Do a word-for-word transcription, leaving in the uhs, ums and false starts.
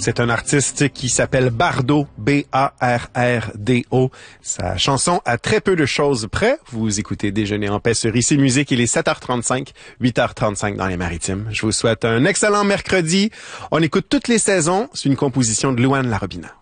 C'est un artiste qui s'appelle Bardo, B A R R D O. Sa chanson a très peu de choses près. Vous écoutez Déjeuner en paix sur Ici Musique. Il est sept heures trente-cinq, huit heures trente-cinq dans les Maritimes. Je vous souhaite un excellent mercredi. On écoute toutes les saisons. C'est une composition de Louane Larobina.